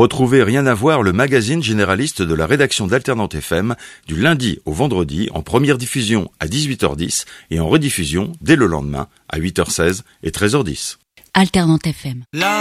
Retrouvez Rien à voir, le magazine généraliste de la rédaction d'Alternante FM, du lundi au vendredi, en première diffusion à 18h10 et en rediffusion dès le lendemain à 8h16 et 13h10. Alternante FM.